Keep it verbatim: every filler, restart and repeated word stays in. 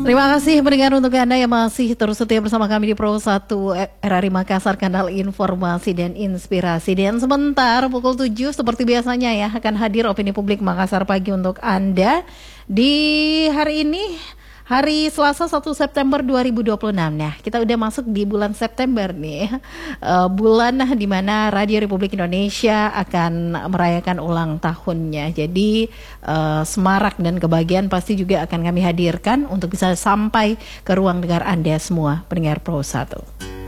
Terima kasih pendengar untuk Anda yang masih terus setia bersama kami di Pro satu R R I Makassar, kanal informasi dan inspirasi. Dan sebentar pukul tujuh seperti biasanya ya akan hadir Opini Publik Makassar Pagi untuk Anda di hari ini. Hari Selasa satu September dua ribu dua puluh enam. Nah, kita udah masuk di bulan September nih. Uh, bulan di mana Radio Republik Indonesia akan merayakan ulang tahunnya. Jadi uh, semarak dan kebahagiaan pasti juga akan kami hadirkan untuk bisa sampai ke ruang dengar Anda semua pendengar Pro satu.